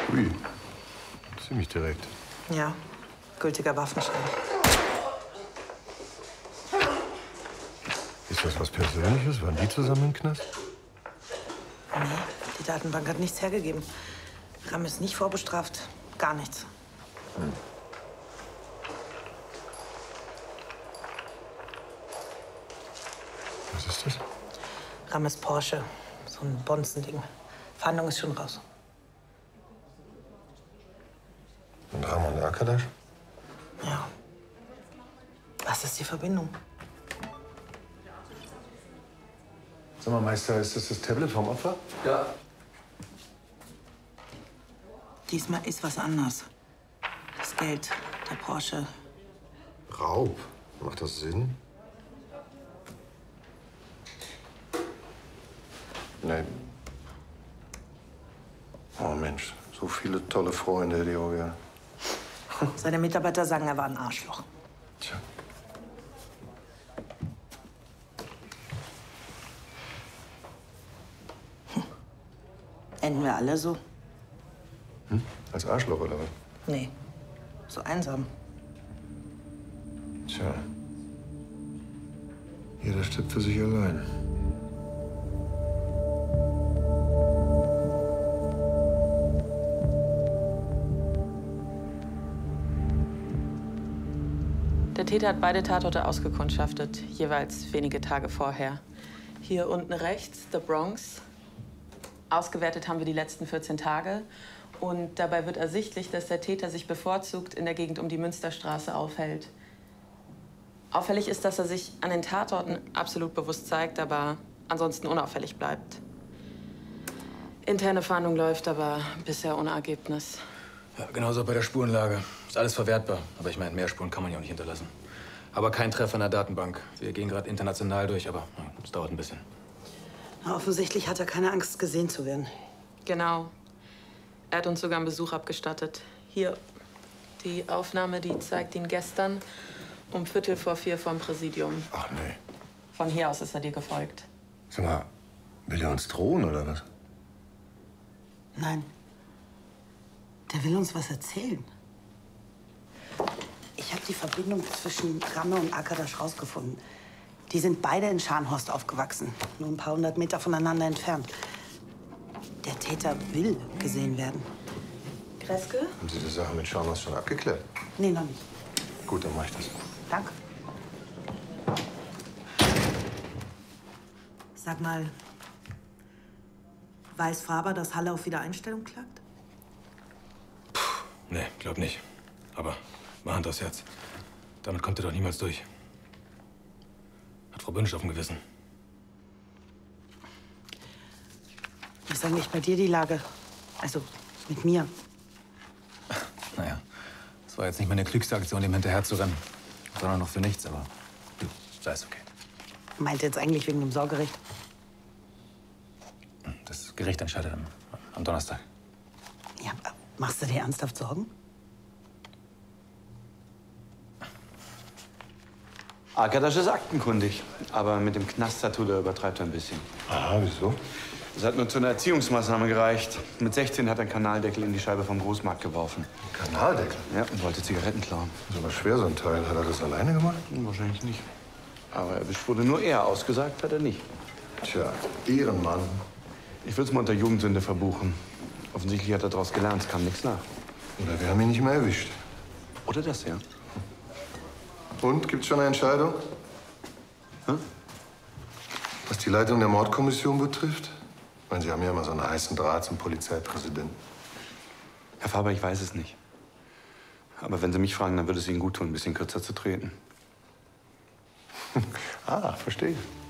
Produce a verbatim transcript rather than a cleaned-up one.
Ui, ziemlich direkt. Ja, gültiger Waffenschein. Ist das was Persönliches? Waren die zusammen im Knast? Nee, die Datenbank hat nichts hergegeben. Ram ist nicht vorbestraft, gar nichts. Hm. Was ist das? Ram ist Porsche, so ein Bonzending. Fahndung ist schon raus. Und Ramon Arkadasch? Ja. Was ist die Verbindung? Sag mal, Meister, ist das das Tablet vom Opfer? Ja. Diesmal ist was anders. Das Geld, der Porsche. Raub? Macht das Sinn? Nein. Oh Mensch, so viele tolle Freunde, die auch ja. Seine Mitarbeiter sagen, er war ein Arschloch. Tja. Hm. Enden wir alle so? Hm? Als Arschloch oder was? Nee, so einsam. Tja. Jeder stirbt für sich allein. Der Täter hat beide Tatorte ausgekundschaftet, jeweils wenige Tage vorher. Hier unten rechts, The Bronx. Ausgewertet haben wir die letzten vierzehn Tage. Und dabei wird ersichtlich, dass der Täter sich bevorzugt in der Gegend um die Münsterstraße aufhält. Auffällig ist, dass er sich an den Tatorten absolut bewusst zeigt, aber ansonsten unauffällig bleibt. Interne Fahndung läuft, aber bisher ohne Ergebnis. Ja, genauso bei der Spurenlage. Ist alles verwertbar. Aber ich meine, mehr Spuren kann man ja auch nicht hinterlassen. Aber kein Treffer in der Datenbank. Wir gehen gerade international durch, aber es dauert ein bisschen. Na, offensichtlich hat er keine Angst, gesehen zu werden. Genau. Er hat uns sogar einen Besuch abgestattet. Hier, die Aufnahme, die zeigt ihn gestern um Viertel vor vier vom Präsidium. Ach nee. Von hier aus ist er dir gefolgt. Sag mal, will er uns drohen oder was? Nein. Der will uns was erzählen. Ich habe die Verbindung zwischen Ramme und Arkadasch rausgefunden. Die sind beide in Scharnhorst aufgewachsen, nur ein paar hundert Meter voneinander entfernt. Der Täter will gesehen werden. Kreske? Haben Sie die Sache mit Scharnhorst schon abgeklärt? Nee, noch nicht. Gut, dann mach ich das. Danke. Sag mal, weiß Faber, dass Halle auf Wiedereinstellung klagt? Puh, nee, glaub nicht. Aber mal Hand aufs Herz. Damit kommt er doch niemals durch. Hat Frau Bünsch auf dem Gewissen. Wie ist eigentlich bei dir die Lage? Also, mit mir. Naja, das war jetzt nicht meine klügste Aktion, dem hinterher zu rennen. Sondern noch für nichts, aber du, sei es okay. Meint jetzt eigentlich wegen dem Sorgerecht? Das Gericht entscheidet am, am Donnerstag. Ja, machst du dir ernsthaft Sorgen? Arkadasch ist aktenkundig, aber mit dem Knast-Tattoo, da übertreibt er ein bisschen. Aha, wieso? Das hat nur zu einer Erziehungsmaßnahme gereicht. Mit sechzehn hat er einen Kanaldeckel in die Scheibe vom Großmarkt geworfen. Kanaldeckel? Ja, und wollte Zigaretten klauen. Das ist aber schwer, so ein Teil. Hat er das alleine gemacht? Hm, wahrscheinlich nicht. Aber erwischt wurde nur er, ausgesagt hat er nicht. Tja, Ehrenmann. Ich würde es mal unter Jugendsünde verbuchen. Offensichtlich hat er daraus gelernt, es kam nichts nach. Oder wir haben ihn nicht mehr erwischt. Oder das, ja. Und, gibt's schon eine Entscheidung? Hm? Was die Leitung der Mordkommission betrifft? Ich meine, Sie haben ja immer so einen heißen Draht zum Polizeipräsidenten. Herr Faber, ich weiß es nicht. Aber wenn Sie mich fragen, dann würde es Ihnen gut tun, ein bisschen kürzer zu treten. Ah, verstehe.